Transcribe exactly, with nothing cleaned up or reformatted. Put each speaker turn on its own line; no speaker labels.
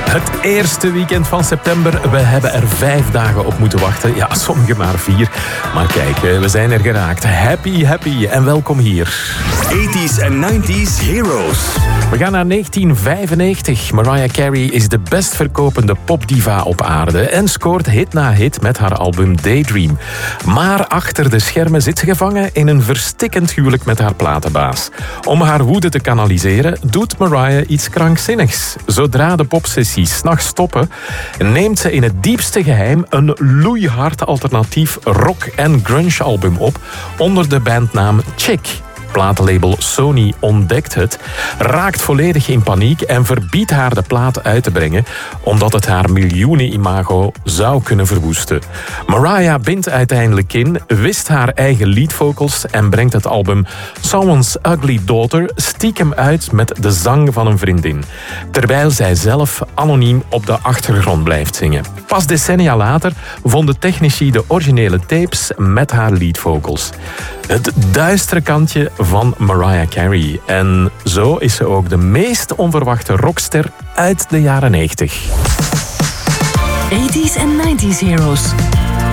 Het eerste weekend van september. We hebben er vijf dagen op moeten wachten. Ja, sommigen maar vier. Maar kijk, we zijn er geraakt. Happy, happy en welkom hier.
eighties en nineties Heroes.
We gaan naar negentien vijfennegentig. Mariah Carey is de best verkopende popdiva op aarde en scoort hit na hit met haar album Daydream. Maar achter de schermen zit ze gevangen in een verstikkend huwelijk met haar platenbaas. Om haar woede te kanaliseren doet Mariah iets krankzinnigs. Zodra de popsessies 's nachts stoppen, neemt ze in het diepste geheim een loeihard alternatief rock- en grunge-album op onder de bandnaam Chick. Platenlabel Sony ontdekt het, raakt volledig in paniek en verbiedt haar de plaat uit te brengen, omdat het haar miljoenen-imago zou kunnen verwoesten. Mariah bindt uiteindelijk in, wist haar eigen leadvocals en brengt het album Someone's Ugly Daughter stiekem uit met de zang van een vriendin, terwijl zij zelf anoniem op de achtergrond blijft zingen. Pas decennia later vonden technici de originele tapes met haar leadvocals. Het duistere kantje van Mariah Carey. En zo is ze ook de meest onverwachte rockster uit de jaren negentig.
eighties en nineties Heroes.